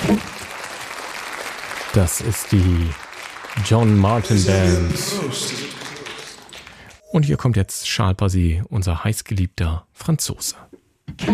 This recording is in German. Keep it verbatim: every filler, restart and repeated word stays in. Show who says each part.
Speaker 1: Das ist die John Martin Band. Und hier kommt jetzt Charles Bazet, unser heißgeliebter Franzose.